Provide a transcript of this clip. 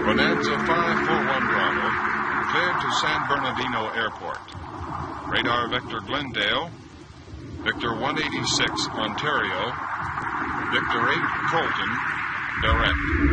Bonanza 541 Bravo, cleared to San Bernardino Airport. Radar Vector Glendale, Victor 186 Ontario, Victor 8 Colton, direct.